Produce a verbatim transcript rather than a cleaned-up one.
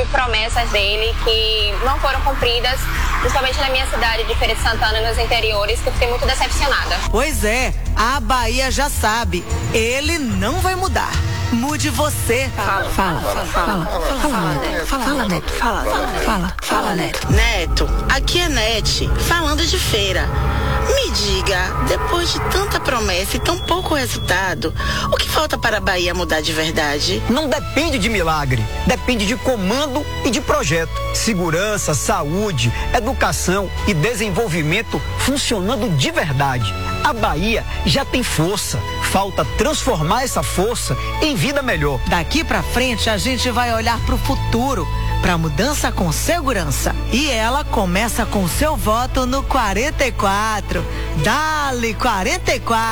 houve promessas dele que não foram cumpridas, principalmente na minha cidade de Feira de Santana, nos interiores, que eu fiquei muito decepcionada. Pois é, a Bahia já sabe, ele não vai mudar. Mude você. Fala, fala, fala, fala, fala, fala, Neto, fala, Neto, fala, fala, fala, Neto. Neto, aqui é Nete, falando de feira. Me diga, depois de tanta promessa e tão pouco resultado, o que falta para a Bahia mudar de verdade? Não depende de milagre, depende de comando e de projeto. Segurança, saúde, educação e desenvolvimento funcionando de verdade. A Bahia já tem força, falta transformar essa força em vida melhor. Daqui pra frente a gente vai olhar pro futuro, pra mudança com segurança. E ela começa com seu voto no quarenta e quatro. Dale quarenta e quatro.